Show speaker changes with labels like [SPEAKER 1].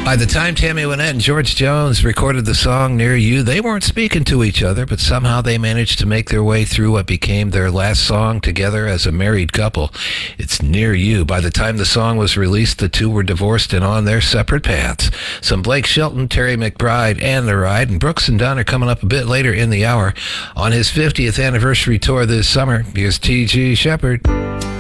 [SPEAKER 1] By the time Tammy Wynette and George Jones recorded the song Near You, they weren't speaking to each other, but somehow they managed to make their way through what became their last song together as a married couple. It's Near You. By the time the song was released, the two were divorced and on their separate paths. Some Blake Shelton, Terry McBride, and The Ride, and Brooks and Dunn are coming up a bit later in the hour. On his 50th anniversary tour this summer, here's T.G. Shepherd.